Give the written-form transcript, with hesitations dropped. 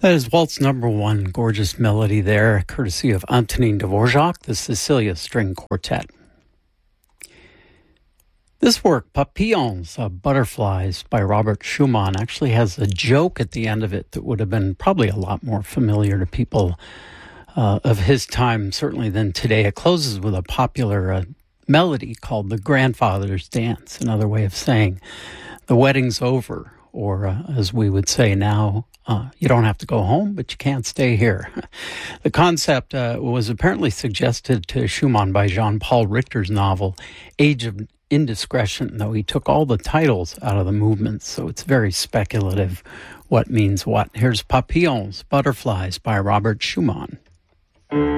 That is Waltz number one, gorgeous melody there, courtesy of Antonin Dvorak, the Sicilia String Quartet. This work, Papillons, Butterflies, by Robert Schumann, actually has a joke at the end of it that would have been probably a lot more familiar to people of his time, certainly than today. It closes with a popular melody called The Grandfather's Dance, another way of saying the wedding's over, or as we would say now, you don't have to go home, but you can't stay here. The concept was apparently suggested to Schumann by Jean-Paul Richter's novel, Age of Indiscretion, though he took all the titles out of the movements, so it's very speculative what means what. Here's Papillons, Butterflies by Robert Schumann.